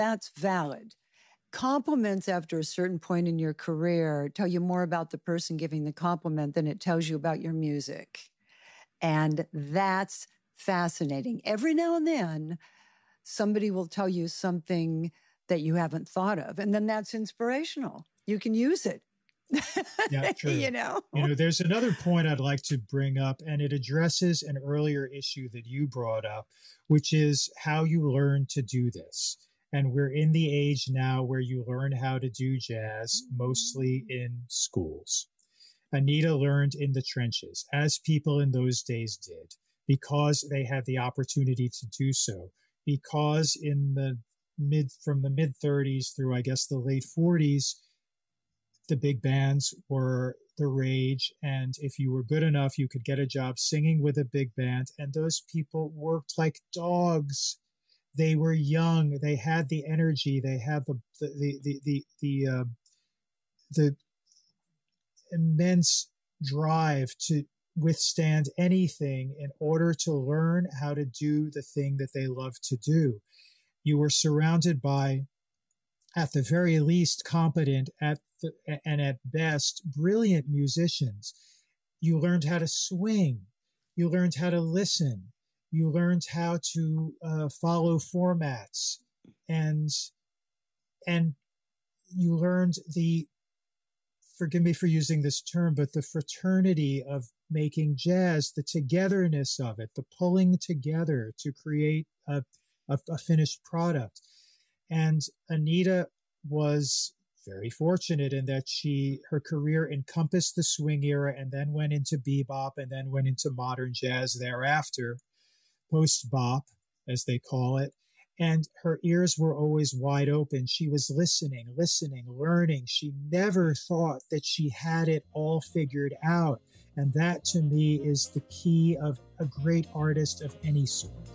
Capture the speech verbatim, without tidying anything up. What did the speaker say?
That's valid. Compliments after a certain point in your career tell you more about the person giving the compliment than it tells you about your music. And that's fascinating. Every now and then, somebody will tell you something that you haven't thought of, and then that's inspirational. You can use it. Yeah, true. you know, you know, there's another point I'd like to bring up, and it addresses an earlier issue that you brought up, which is how you learn to do this. And we're in the age now where you learn how to do jazz mostly in schools. Anita learned in the trenches, as people in those days did, because they had the opportunity to do so. Because in the mid, from the mid thirties through, I guess, the late forties, the big bands were the rage. And if you were good enough, you could get a job singing with a big band. And those people worked like dogs. They were young. They had the energy. They had the the the the the, the, uh, the immense drive to withstand anything in order to learn how to do the thing that they love to do. You were surrounded by, at the very least, competent at the, and at best, brilliant musicians. You learned how to swing. You learned how to listen. You learned how to uh, follow formats, and and you learned the, forgive me for using this term, but the fraternity of making jazz, the togetherness of it, the pulling together to create a, a, a finished product. And Anita was very fortunate in that she, her career encompassed the swing era and then went into bebop and then went into modern jazz thereafter, post-bop, as they call it. And her ears were always wide open. She was listening, listening, learning. She never thought that she had it all figured out. And that, to me, is the key of a great artist of any sort.